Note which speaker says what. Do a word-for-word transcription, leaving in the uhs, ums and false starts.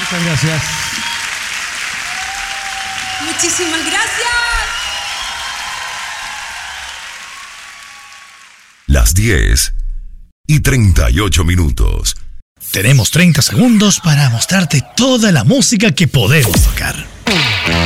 Speaker 1: Muchas gracias.
Speaker 2: Muchísimas gracias.
Speaker 3: Las diez y treinta y ocho minutos.
Speaker 4: Tenemos treinta segundos para mostrarte toda la música que podemos tocar.